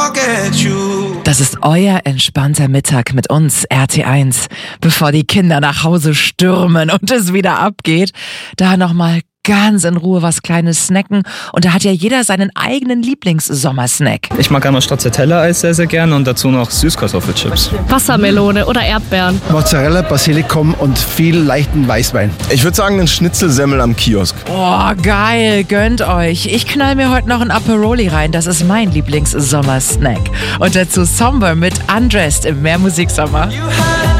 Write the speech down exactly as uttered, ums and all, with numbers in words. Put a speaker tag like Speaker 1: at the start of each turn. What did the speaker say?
Speaker 1: forget you.
Speaker 2: Das ist euer entspannter Mittag mit uns, R T eins. Bevor die Kinder nach Hause stürmen und es wieder abgeht, da nochmal ganz in Ruhe was Kleines snacken. Und da hat ja jeder seinen eigenen Lieblings-Sommersnack.
Speaker 3: Ich mag einmal Stracciatella-Eis sehr, sehr gerne und dazu noch Süßkartoffelchips.
Speaker 4: Wassermelone oder Erdbeeren.
Speaker 5: Mozzarella, Basilikum und viel leichten Weißwein.
Speaker 6: Ich würde sagen, ein Schnitzelsemmel am Kiosk.
Speaker 2: Oh, geil, gönnt euch. Ich knall mir heute noch ein Aperoli rein. Das ist mein Lieblings-Sommersnack. Und dazu Somber mit Undressed im Mehrmusiksommer.
Speaker 1: You had